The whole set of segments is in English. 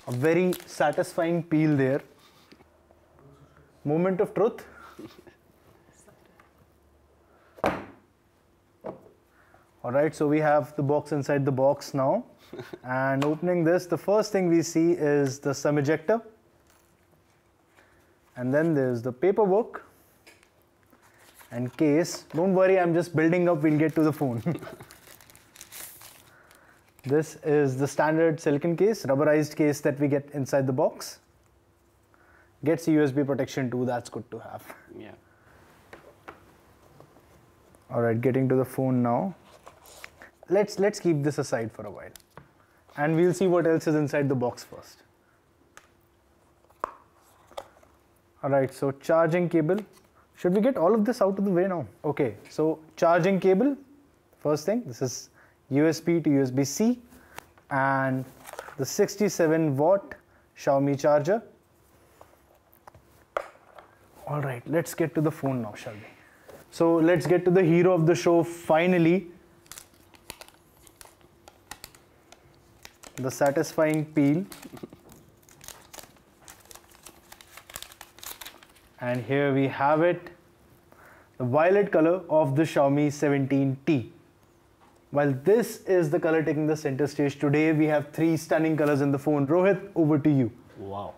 A very satisfying peel there. Moment of truth. Alright, so we have the box inside the box now. And opening this, the first thing we see is the SIM ejector. And then there's the paperwork and case. Don't worry, I'm just building up, we'll get to the phone. This is the standard silicone case, rubberized case that we get inside the box. Gets USB protection too, that's good to have. Yeah. Alright, getting to the phone now. Let's keep this aside for a while. And we'll see what else is inside the box first. Alright, so charging cable. Should we get all of this out of the way now? Okay, so charging cable. First thing, this is USB to USB-C and the 67 watt Xiaomi charger. Alright, let's get to the phone now, shall we? So let's get to the hero of the show finally. The satisfying peel. And here we have it, the violet color of the Xiaomi 17T. While this is the color taking the center stage, today we have three stunning colors in the phone. Rohit, over to you. Wow.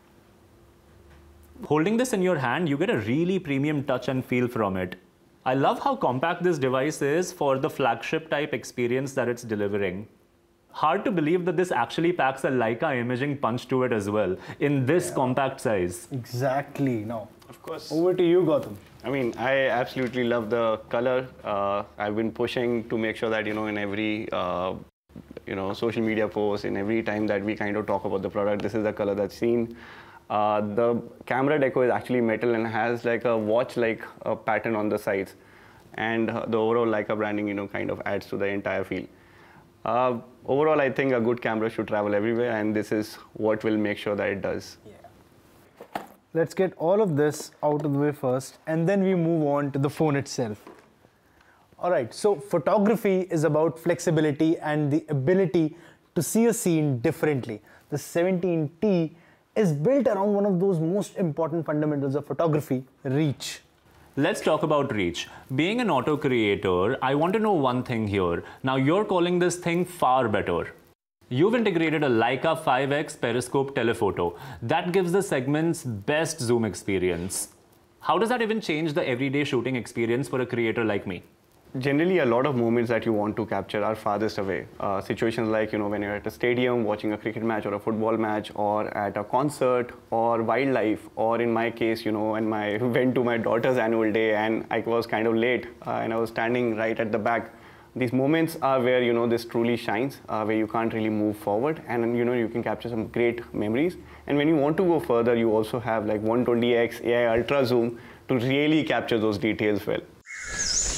Holding this in your hand, you get a really premium touch and feel from it. I love how compact this device is for the flagship type experience that it's delivering. Hard to believe that this actually packs a Leica imaging punch to it as well, in this compact size. Exactly. Now, Of course. over to you, Gautam. I mean, I absolutely love the color. I've been pushing to make sure that, in every, social media post, in every time that we kind of talk about the product, this is the color that's seen. The camera deco is actually metal and has like a watch-like pattern on the sides. And the overall Leica branding, kind of adds to the entire feel. Overall, I think a good camera should travel everywhere, and this is what will make sure that it does. Yeah. Let's get all of this out of the way first, and then we move on to the phone itself. All right, so photography is about flexibility and the ability to see a scene differently. The 17T is built around one of those most important fundamentals of photography, reach. Let's talk about reach. Being an auto creator, I want to know one thing here. Now you're calling this thing far better. You've integrated a Leica 5x periscope telephoto. That gives the segment's best zoom experience. How does that even change the everyday shooting experience for a creator like me? Generally, a lot of moments that you want to capture are farthest away. Situations like, when you're at a stadium watching a cricket match or a football match, or at a concert, or wildlife, or in my case, when I went to my daughter's annual day and I was kind of late and I was standing right at the back. These moments are where, this truly shines, where you can't really move forward, and, you can capture some great memories. And when you want to go further, you also have like 120x AI ultra zoom to really capture those details well.